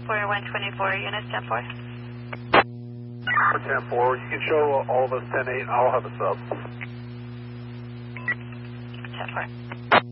For 124, units 10-4. For 10-4, you can show all of us 10-8, I'll have a sub. 10-4.